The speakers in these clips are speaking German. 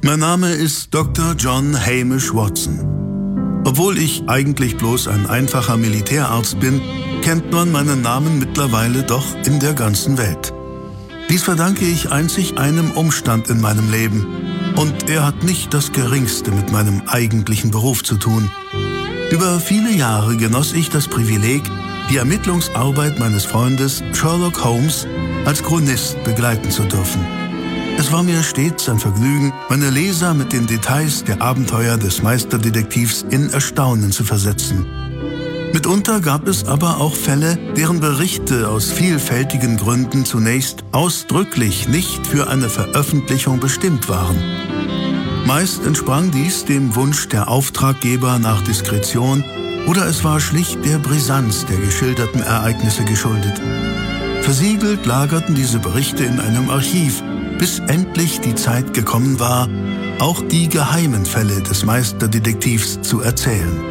Mein Name ist Dr. John Hamish Watson. Obwohl ich eigentlich bloß ein einfacher Militärarzt bin, kennt man meinen Namen mittlerweile doch in der ganzen Welt. Dies verdanke ich einzig einem Umstand in meinem Leben. Und er hat nicht das Geringste mit meinem eigentlichen Beruf zu tun. Über viele Jahre genoss ich das Privileg, die Ermittlungsarbeit meines Freundes Sherlock Holmes als Chronist begleiten zu dürfen. Es war mir stets ein Vergnügen, meine Leser mit den Details der Abenteuer des Meisterdetektivs in Erstaunen zu versetzen. Mitunter gab es aber auch Fälle, deren Berichte aus vielfältigen Gründen zunächst ausdrücklich nicht für eine Veröffentlichung bestimmt waren. Meist entsprang dies dem Wunsch der Auftraggeber nach Diskretion oder es war schlicht der Brisanz der geschilderten Ereignisse geschuldet. Versiegelt lagerten diese Berichte in einem Archiv, bis endlich die Zeit gekommen war, auch die geheimen Fälle des Meisterdetektivs zu erzählen.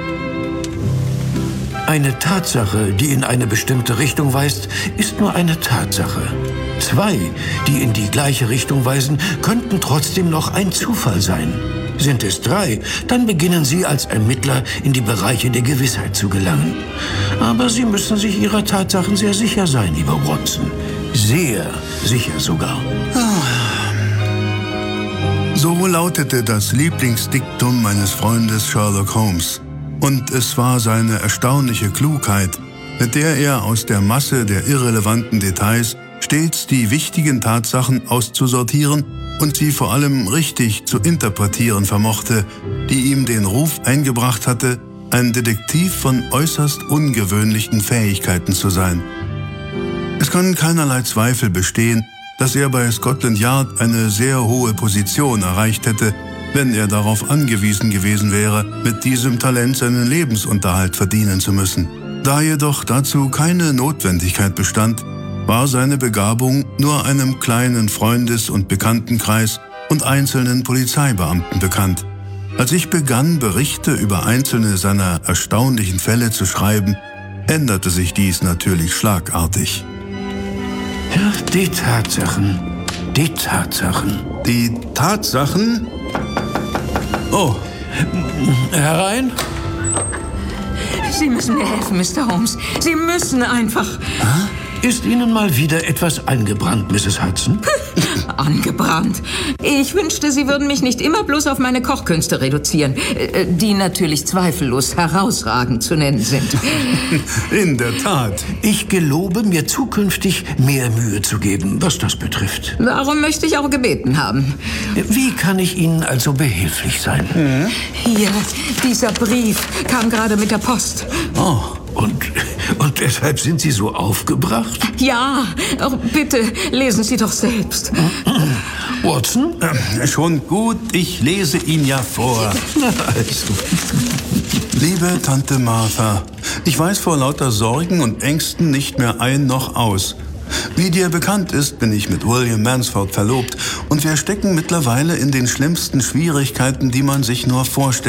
Eine Tatsache, die in eine bestimmte Richtung weist, ist nur eine Tatsache. Zwei, die in die gleiche Richtung weisen, könnten trotzdem noch ein Zufall sein. Sind es drei, dann beginnen Sie als Ermittler in die Bereiche der Gewissheit zu gelangen. Aber Sie müssen sich Ihrer Tatsachen sehr sicher sein, lieber Watson. Sehr sicher sogar. So lautete das Lieblingsdiktum meines Freundes Sherlock Holmes. Und es war seine erstaunliche Klugheit, mit der er aus der Masse der irrelevanten Details stets die wichtigen Tatsachen auszusortieren und sie vor allem richtig zu interpretieren vermochte, die ihm den Ruf eingebracht hatte, ein Detektiv von äußerst ungewöhnlichen Fähigkeiten zu sein. Es kann keinerlei Zweifel bestehen, dass er bei Scotland Yard eine sehr hohe Position erreicht hätte, wenn er darauf angewiesen gewesen wäre, mit diesem Talent seinen Lebensunterhalt verdienen zu müssen. Da jedoch dazu keine Notwendigkeit bestand, war seine Begabung nur einem kleinen Freundes- und Bekanntenkreis und einzelnen Polizeibeamten bekannt. Als ich begann, Berichte über einzelne seiner erstaunlichen Fälle zu schreiben, änderte sich dies natürlich schlagartig. Ja, die Tatsachen. Die Tatsachen. Die Tatsachen? Oh. Herein? Sie müssen mir helfen, Mr. Holmes. Sie müssen einfach... Ist Ihnen mal wieder etwas angebrannt, Mrs. Hudson? Angebrannt. Ich wünschte, Sie würden mich nicht immer bloß auf meine Kochkünste reduzieren, die natürlich zweifellos herausragend zu nennen sind. In der Tat. Ich gelobe, mir zukünftig mehr Mühe zu geben, was das betrifft. Darum möchte ich auch gebeten haben. Wie kann ich Ihnen also behilflich sein? Hier, dieser Brief kam gerade mit der Post. Oh, und deshalb sind Sie so aufgebracht? Ja, oh, bitte, lesen Sie doch selbst. Watson? Schon gut, ich lese ihn ja vor. Also. Liebe Tante Martha, ich weiß vor lauter Sorgen und Ängsten nicht mehr ein noch aus. Wie dir bekannt ist, bin ich mit William Mansford verlobt und wir stecken mittlerweile in den schlimmsten Schwierigkeiten, die man sich nur vorstellt.